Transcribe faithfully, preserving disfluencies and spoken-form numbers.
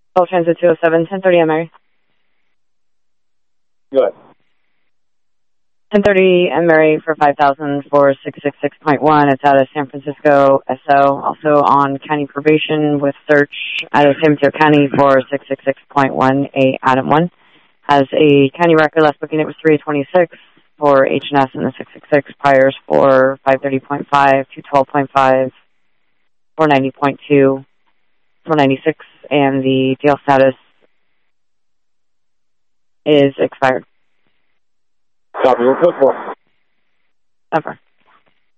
Bell Transit two oh seven, ten thirty, Mary. Good. ten thirty, Mary for five thousand for six six six point one. It's out of San Francisco, S O. Also on county probation with search out of San Mateo County for six six six point one, a Adam one. Has a county record, last booking it was three twenty-six for H and S and the six six six, priors for five thirty point five, two twelve point five, four ninety point two, four ninety-six, and the jail status is expired. Copy, we'll put for. Ever.